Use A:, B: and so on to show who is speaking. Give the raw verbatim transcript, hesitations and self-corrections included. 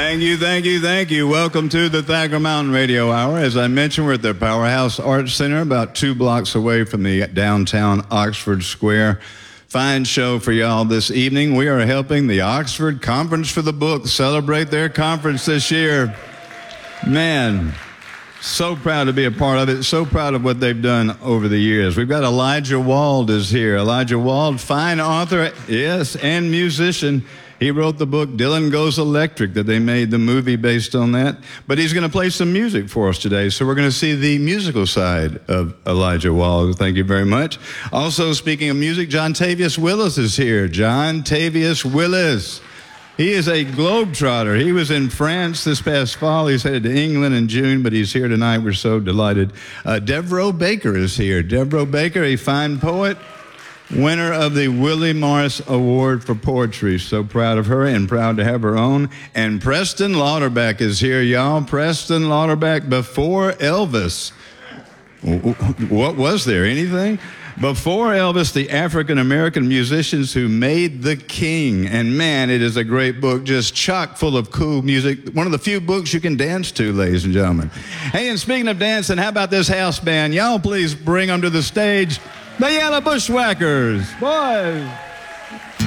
A: Thank you, thank you, thank you. Welcome to the Thacker Mountain Radio Hour. As I mentioned, we're at the Powerhouse Arts Center, about two blocks away from the downtown Oxford Square. Fine show for y'all this evening. We are helping the Oxford Conference for the Book celebrate their conference this year. Man, so proud to be a part of it. So proud of what they've done over the years. We've got Elijah Wald is here. Elijah Wald, fine author, yes, and musician. He wrote the book Dylan Goes Electric that they made the movie based on that. But he's going to play some music for us today. So we're going to see the musical side of Elijah Wald. Thank you very much. Also, speaking of music, John Tavius Willis is here. John Tavius Willis. He is a globetrotter. He was in France this past fall. He's headed to England in June, but he's here tonight. We're so delighted. Uh, Devereaux Baker is here. Devereaux Baker, a fine poet, winner of the Willie Morris Award for Poetry. So proud of her and proud to have her own. And Preston Lauterbach is here, y'all. Preston Lauterbach, before Elvis. What was there? Anything? Before Elvis, the African-American musicians who made the king. And man, it is a great book, just chock full of cool music. One of the few books you can dance to, ladies and gentlemen. Hey, and speaking of dancing, how about this house band? Y'all please bring them to the stage. The Yellow Bushwhackers, boys.